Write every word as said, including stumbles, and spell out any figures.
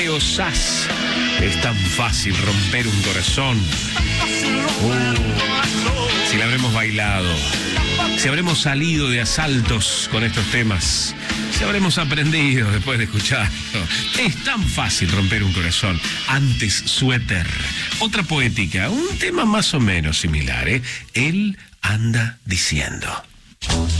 Osás. Es tan fácil romper un corazón. Uh, si la habremos bailado, si habremos salido de asaltos con estos temas, si habremos aprendido después de escucharlo. Es tan fácil romper un corazón. Antes suéter. Otra poética, un tema más o menos similar, ¿eh? Él anda diciendo.